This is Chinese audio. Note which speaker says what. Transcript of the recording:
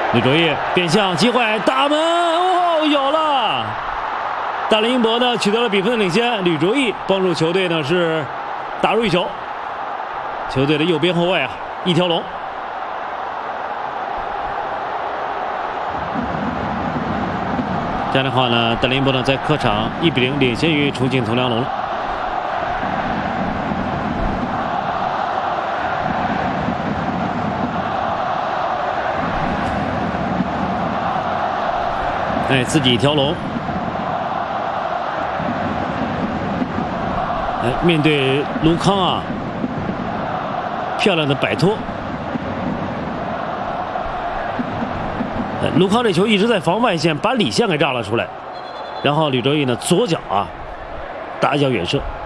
Speaker 1: 吕卓义变向机会，大门哦，有了！大林英博呢取得了比分的领先，吕卓义帮助球队呢是打入一球。球队的右边后卫啊，一条龙。这样的话呢，大林英博呢在客场1比0领先于重庆铜梁龙了。哎，自己一条龙。哎，面对卢康啊，漂亮的摆脱。卢康这球一直在防外线，把里线给炸了出来，然后吕卓义呢左脚啊打一脚远射。